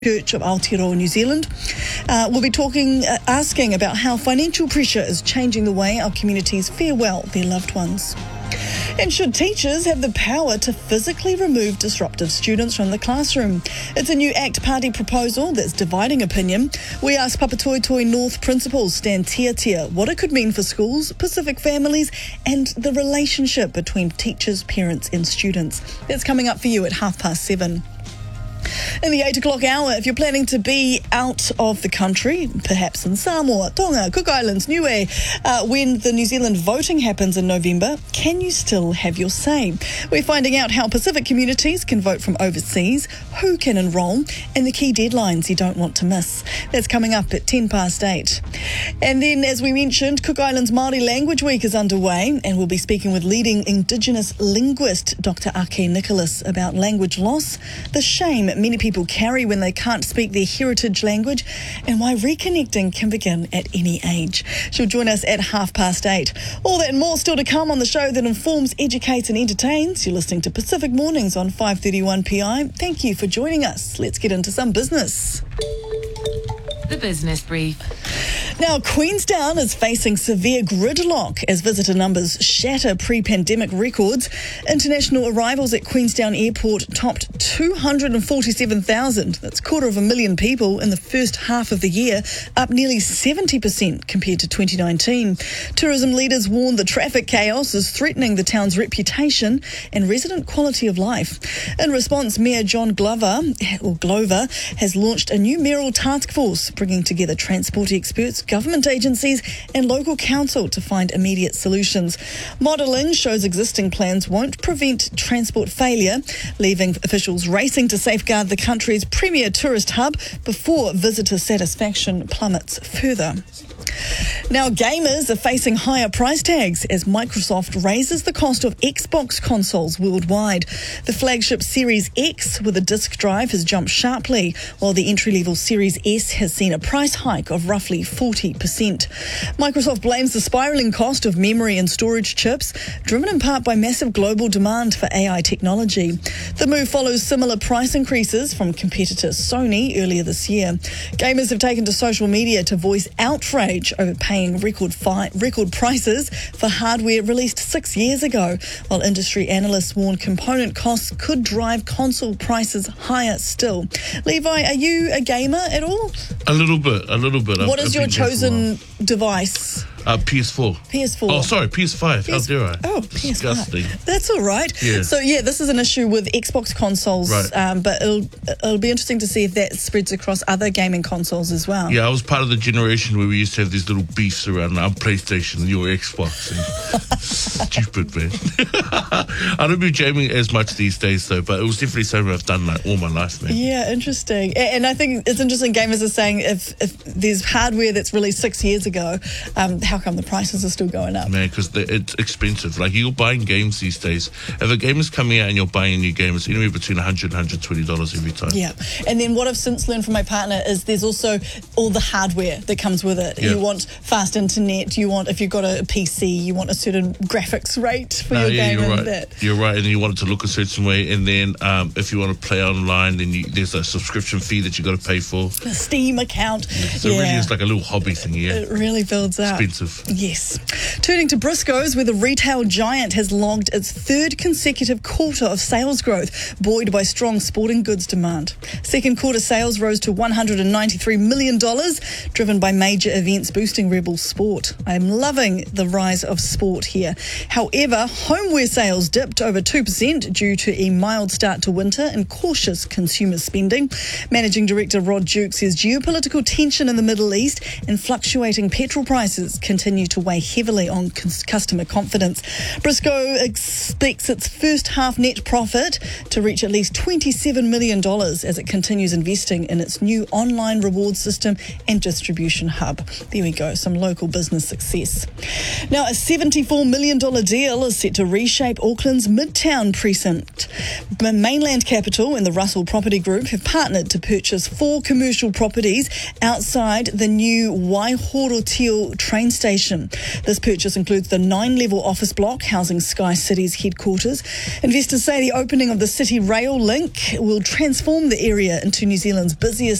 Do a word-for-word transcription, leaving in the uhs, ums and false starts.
Church of Aotearoa, New Zealand. Uh, we'll be talking, uh, asking about how financial pressure is changing the way our communities farewell their loved ones. And should teachers have the power to physically remove disruptive students from the classroom? It's a new ACT Party proposal that's dividing opinion. We asked Papatoetoe North Principal Stan Tiatia what it could mean for schools, Pacific families and the relationship between teachers, parents and students. That's coming up for you at half past seven. In the eight o'clock hour, if you're planning to be out of the country, perhaps in Samoa, Tonga, Cook Islands, Niue, uh, when the New Zealand voting happens in November, can you still have your say? We're finding out how Pacific communities can vote from overseas, who can enrol, and the key deadlines you don't want to miss. That's coming up at ten past eight. And then, as we mentioned, Cook Islands Māori Language Week is underway, and we'll be speaking with leading Indigenous linguist Doctor Ake Nicholas about language loss, the shame many people carry when they can't speak their heritage language, and why reconnecting can begin at any age. She'll join us at half past eight. All that and more still to come on the show that informs, educates and entertains. You're listening to Pacific Mornings on five thirty-one P I. Thank you for joining us. Let's get into some business. The Business Brief. Now, Queenstown is facing severe gridlock as visitor numbers shatter pre-pandemic records. International arrivals at Queenstown Airport topped two hundred forty-seven thousand. That's a quarter of a million people in the first half of the year, up nearly seventy percent compared to twenty nineteen. Tourism leaders warn the traffic chaos is threatening the town's reputation and resident quality of life. In response, Mayor John Glover, or Glover has launched a new mayoral task force bringing together transport experts, government agencies and local council to find immediate solutions. Modelling shows existing plans won't prevent transport failure, leaving officials racing to safeguard the country's premier tourist hub before visitor satisfaction plummets further. Now, gamers are facing higher price tags as Microsoft raises the cost of Xbox consoles worldwide. The flagship Series X with a disk drive has jumped sharply, while the entry-level Series S has seen a price hike of roughly forty percent. Microsoft blames the spiralling cost of memory and storage chips, driven in part by massive global demand for A I technology. The move follows similar price increases from competitor Sony earlier this year. Gamers have taken to social media to voice outrage over paying record fi- record prices for hardware released six years ago, while industry analysts warn component costs could drive console prices higher still. Levi, are you a gamer at all? A little bit, a little bit. What I've, is I've your chosen device? Uh, P S four. P S four. Oh, sorry, P S five. P S- How dare I? Oh, P S five. Disgusting. That's all right. Yeah. So, yeah, this is an issue with Xbox consoles, Right. um, but it'll, it'll be interesting to see if that spreads across other gaming consoles as well. Yeah, I was part of the generation where we used to have these little beefs around our PlayStation and your Xbox. And stupid, man. I don't be gaming as much these days, though, but it was definitely something I've done like all my life, man. Yeah, interesting. A- And I think it's interesting gamers are saying if, if there's hardware that's released six years ago, um, how come the prices are still going up? Man, because it's expensive. Like, you're buying games these days. If a game is coming out and you're buying a new game, it's anywhere between one hundred dollars and one hundred twenty dollars every time. Yeah. And then what I've since learned from my partner is there's also all the hardware that comes with it. Yeah. You want fast internet, you want, if you've got a P C, you want a certain graphics rate for No, your yeah, game. you're and right. that. You're right, and you want it to look a certain way. And then um, if you want to play online, then you, there's a subscription fee that you got to pay for. A Steam account. So yeah. really, it's like a little hobby thing. Yeah, It really builds up. expensive. Yes. Turning to Briscoes, where the retail giant has logged its third consecutive quarter of sales growth, buoyed by strong sporting goods demand. Second quarter sales rose to one hundred ninety-three million dollars, driven by major events boosting Rebel Sport. I'm loving the rise of sport here. However, homeware sales dipped over two percent due to a mild start to winter and cautious consumer spending. Managing Director Rod Duke says geopolitical tension in the Middle East and fluctuating petrol prices continue to weigh heavily on cons- customer confidence. Briscoe expects its first half net profit to reach at least twenty-seven million dollars as it continues investing in its new online reward system and distribution hub. There we go, some local business success. Now, a seventy-four million dollars deal is set to reshape Auckland's Midtown precinct. The Mainland Capital and the Russell Property Group have partnered to purchase four commercial properties outside the new Waihorotio train station Station. This purchase includes the nine-level office block housing Sky City's headquarters. Investors say the opening of the City Rail link will transform the area into New Zealand's busiest